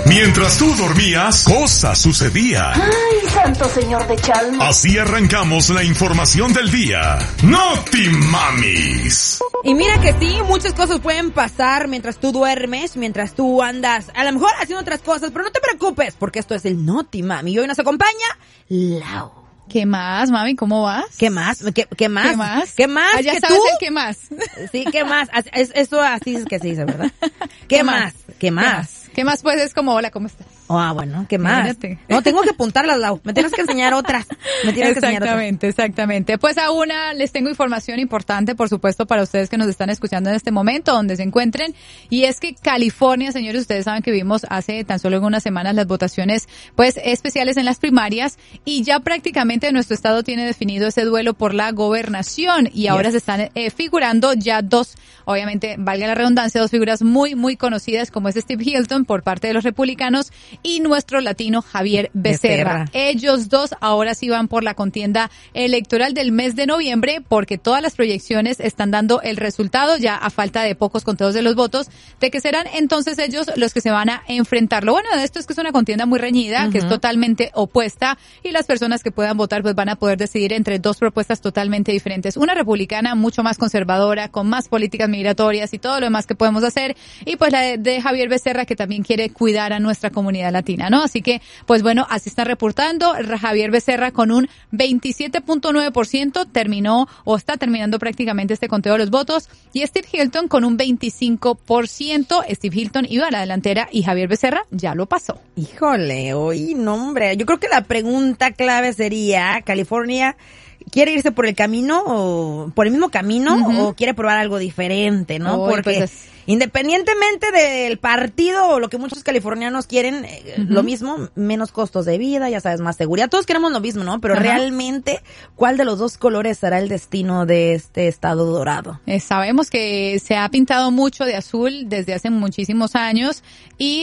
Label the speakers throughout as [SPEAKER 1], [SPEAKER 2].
[SPEAKER 1] Mientras tú dormías, cosas sucedían.
[SPEAKER 2] ¡Ay, santo señor de Chalma!
[SPEAKER 1] Así arrancamos la información del día. ¡Noti Mamis!
[SPEAKER 3] Y mira que sí, muchas cosas pueden pasar mientras tú duermes, mientras tú andas, a lo mejor haciendo otras cosas, pero no te preocupes, porque esto es el Noti Mami. Y hoy nos acompaña Lau.
[SPEAKER 4] ¿Qué más, mami? ¿Cómo vas?
[SPEAKER 3] ¿Qué más? ¿Qué más?
[SPEAKER 4] ¿Qué más?
[SPEAKER 3] ¿Qué más?
[SPEAKER 4] Ah, ya
[SPEAKER 3] ¿Que
[SPEAKER 4] sabes
[SPEAKER 3] tú?
[SPEAKER 4] el qué más.
[SPEAKER 3] Sí, ¿qué más? Esto así es que se dice, ¿verdad? ¿Qué más? ¿Qué más?
[SPEAKER 4] ¿Qué más? Pues es como, hola, ¿cómo estás?
[SPEAKER 3] Ah, bueno, ¿qué más?
[SPEAKER 4] Imagínate.
[SPEAKER 3] No, tengo que apuntarlas, Lau. Me tienes que enseñar otras.
[SPEAKER 4] Exactamente. Pues a una les tengo información importante, por supuesto, para ustedes que nos están escuchando en este momento, donde se encuentren. Y es que California, señores, ustedes saben que vimos hace tan solo unas semanas las votaciones, pues, especiales en las primarias. Y ya prácticamente nuestro estado tiene definido ese duelo por la gobernación. Y ahora se están figurando ya dos, obviamente, valga la redundancia, dos figuras muy, muy conocidas, como es Steve Hilton por parte de los republicanos y nuestro latino Javier Becerra. Ellos dos ahora sí van por la contienda electoral del mes de noviembre, porque todas las proyecciones están dando el resultado ya a falta de pocos conteos de los votos, de que serán entonces ellos los que se van a enfrentar. Lo bueno de esto es que es una contienda muy reñida, que es totalmente opuesta, y las personas que puedan votar pues van a poder decidir entre dos propuestas totalmente diferentes. Una republicana mucho más conservadora, con más políticas migratorias y todo lo demás que podemos hacer, y pues la de Javier Becerra, que también quiere cuidar a nuestra comunidad latina, ¿no? Así que, pues bueno, así está reportando Javier Becerra con un 27.9%, terminó o está terminando prácticamente este conteo de los votos, y Steve Hilton con un 25%. Steve Hilton iba a la delantera y Javier Becerra ya lo pasó.
[SPEAKER 3] Híjole, oye, no, hombre, yo creo que la pregunta clave sería, ¿California quiere irse por el camino o por el mismo camino o quiere probar algo diferente, no?
[SPEAKER 4] Oye,
[SPEAKER 3] porque
[SPEAKER 4] pues
[SPEAKER 3] independientemente del partido o lo que muchos californianos quieren, lo mismo, menos costos de vida, ya sabes, más seguridad. Todos queremos lo mismo, ¿no? Pero realmente, ¿cuál de los dos colores será el destino de este estado dorado?
[SPEAKER 4] Sabemos que se ha pintado mucho de azul desde hace muchísimos años y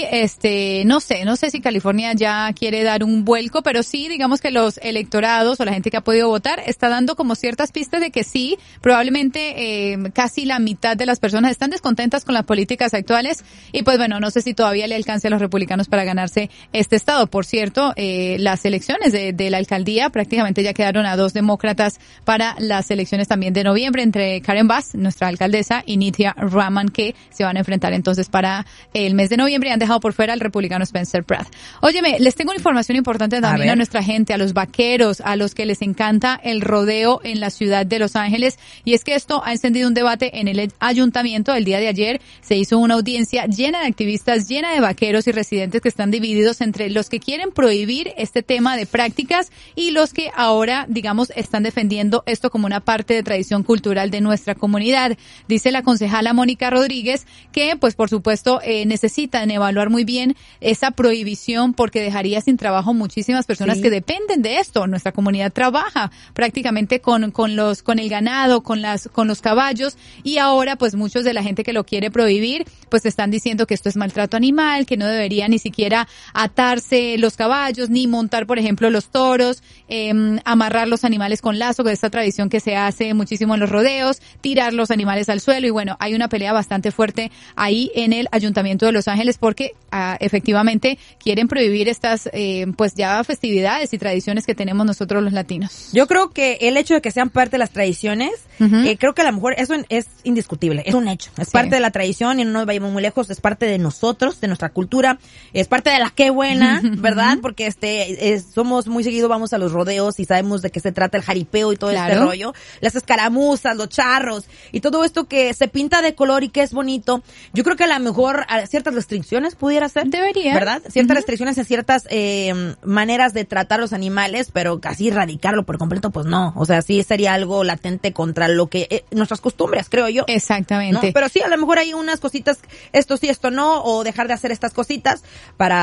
[SPEAKER 4] no sé si California ya quiere dar un vuelco, pero sí, digamos que los electorados o la gente que ha podido votar está dando como ciertas pistas de que sí, probablemente casi la mitad de las personas están descontentas con las políticas actuales y pues bueno, no sé si todavía le alcance a los republicanos para ganarse este estado. Por cierto, las elecciones de la alcaldía prácticamente ya quedaron a dos demócratas para las elecciones también de noviembre, entre Karen Bass, nuestra alcaldesa, y Nithya Raman, que se van a enfrentar entonces para el mes de noviembre, y han dejado por fuera al republicano Spencer Pratt. Óyeme, les tengo una información importante también a nuestra gente, a los vaqueros, a los que les encanta el rodeo en la ciudad de Los Ángeles, y es que esto ha encendido un debate en el ayuntamiento. El día de ayer se hizo una audiencia llena de activistas, llena de vaqueros y residentes que están divididos entre los que quieren prohibir este tema de prácticas y los que ahora, digamos, están defendiendo esto como una parte de tradición cultural de nuestra comunidad. Dice la concejala Mónica Rodríguez que, pues por supuesto, necesitan evaluar muy bien esa prohibición porque dejaría sin trabajo muchísimas personas que dependen de esto. Nuestra comunidad trabaja prácticamente con el ganado, con los caballos, y ahora pues muchos de la gente que lo quiere prohibir pues están diciendo que esto es maltrato animal, que no debería ni siquiera atarse los caballos ni montar, por ejemplo, los toros, amarrar los animales con lazo, que es esta tradición que se hace muchísimo en los rodeos, tirar los animales al suelo. Y bueno, hay una pelea bastante fuerte ahí en el Ayuntamiento de Los Ángeles porque efectivamente quieren prohibir estas pues ya festividades y tradiciones que tenemos nosotros los latinos.
[SPEAKER 3] Yo creo que el hecho de que sean parte de las tradiciones, creo que a lo mejor eso es indiscutible, es un hecho, es parte de la tradición y no nos vayamos muy lejos, es parte de nosotros, de nuestra cultura, es parte de la qué buena, ¿verdad? Porque somos muy seguido, vamos a los rodeos y sabemos de qué se trata el jaripeo y todo este rollo, las escaramuzas, los charros y todo esto que se pinta de color y que es bonito. Yo creo que a lo mejor ciertas restricciones pudiera ser,
[SPEAKER 4] debería,
[SPEAKER 3] ¿verdad? Ciertas restricciones en ciertas maneras de tratar los animales, pero casi erradicarlo por completo, pues no. O sea, sí sería algo latente contra lo que nuestras costumbres, creo yo.
[SPEAKER 4] Exactamente.
[SPEAKER 3] ¿No? Pero sí, a lo mejor hay unas cositas, esto sí, esto no, o dejar de hacer estas cositas para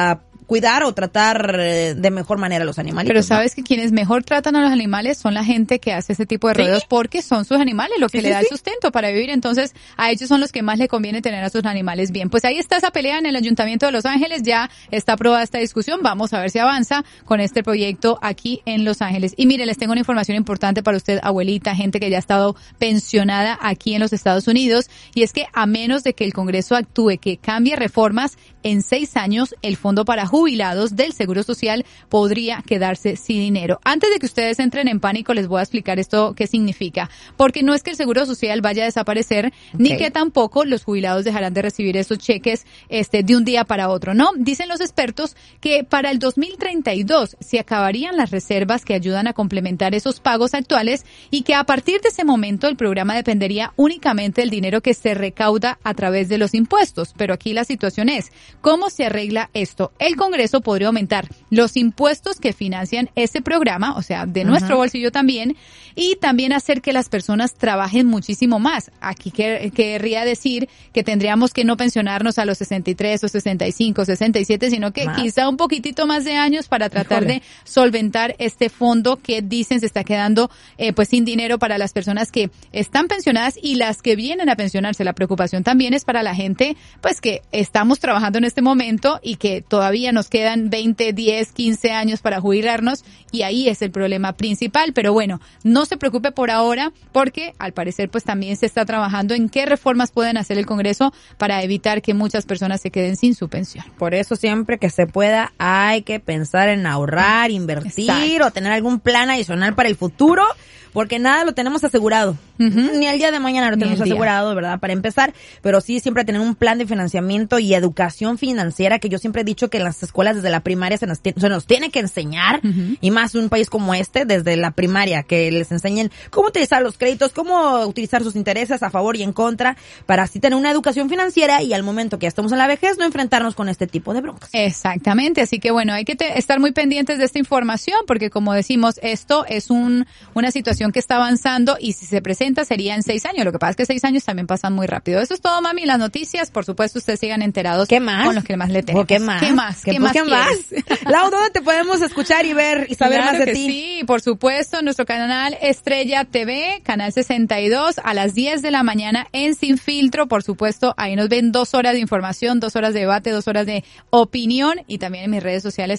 [SPEAKER 3] cuidar o tratar de mejor manera a los animales.
[SPEAKER 4] Pero sabes que quienes mejor tratan a los animales son la gente que hace ese tipo de rodeos porque son sus animales lo que le da el sustento para vivir. Entonces, a ellos son los que más le conviene tener a sus animales bien. Pues ahí está esa pelea en el Ayuntamiento de Los Ángeles. Ya está aprobada esta discusión. Vamos a ver si avanza con este proyecto aquí en Los Ángeles. Y mire, les tengo una información importante para usted, abuelita, gente que ya ha estado pensionada aquí en los Estados Unidos. Y es que a menos de que el Congreso actúe, que cambie reformas, en 6 años el fondo para jubilados del Seguro Social podría quedarse sin dinero. Antes de que ustedes entren en pánico, les voy a explicar esto qué significa. Porque no es que el Seguro Social vaya a desaparecer, ni que tampoco los jubilados dejarán de recibir esos cheques de un día para otro. No, dicen los expertos que para el 2032 se acabarían las reservas que ayudan a complementar esos pagos actuales y que a partir de ese momento el programa dependería únicamente del dinero que se recauda a través de los impuestos. Pero aquí la situación es, ¿cómo se arregla esto? El Congreso podría aumentar los impuestos que financian este programa, o sea, de nuestro bolsillo también, y también hacer que las personas trabajen muchísimo más. Aquí querría decir que tendríamos que no pensionarnos a los 63 o 65, 67, sino que quizá un poquitito más de años para tratar de solventar este fondo que dicen se está quedando pues sin dinero para las personas que están pensionadas y las que vienen a pensionarse. La preocupación también es para la gente pues que estamos trabajando en este momento y que todavía nos quedan 20, 10, 15 años para jubilarnos y ahí es el problema principal. Pero bueno, no se preocupe por ahora porque al parecer pues también se está trabajando en qué reformas pueden hacer el Congreso para evitar que muchas personas se queden sin su pensión.
[SPEAKER 3] Por eso siempre que se pueda hay que pensar en ahorrar, invertir o tener algún plan adicional para el futuro, porque nada lo tenemos asegurado. Ni el día de mañana lo tenemos asegurado, ¿verdad? Para empezar, pero sí siempre tener un plan de financiamiento y educación financiera, que yo siempre he dicho que en las escuelas desde la primaria se nos tiene que enseñar, y más en un país como este, desde la primaria, que les enseñen cómo utilizar los créditos, cómo utilizar sus intereses a favor y en contra, para así tener una educación financiera y al momento que ya estamos en la vejez no enfrentarnos con este tipo de broncas.
[SPEAKER 4] Exactamente, así que bueno, hay que estar muy pendientes de esta información, porque como decimos, esto es una situación que está avanzando y si se presenta sería en 6 años. Lo que pasa es que 6 años también pasan muy rápido. Eso es todo, mami. Las noticias, por supuesto, ustedes sigan enterados.
[SPEAKER 3] ¿Qué más?
[SPEAKER 4] Con los que más le tenemos.
[SPEAKER 3] ¿Qué más?
[SPEAKER 4] ¿Qué más? ¿Qué más?
[SPEAKER 3] Lau, ¿dónde te podemos escuchar y ver y saber más de ti?
[SPEAKER 4] Sí, por supuesto, nuestro canal Estrella TV, canal 62, a las 10 de la mañana en Sin Filtro. Por supuesto, ahí nos ven 2 horas de información, 2 horas de debate, 2 horas de opinión y también en mis redes sociales,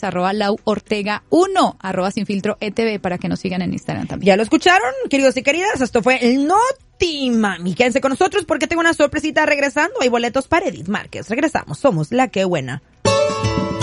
[SPEAKER 4] @LauOrtega1, @SinFiltroETV, para que nos sigan en Instagram también.
[SPEAKER 3] ¿Ya lo escucharon, queridos y queridas? Esto fue el Noti Mami. Quédense con nosotros porque tengo una sorpresita regresando. Hay boletos para Edith Márquez. Regresamos. Somos La Que Buena.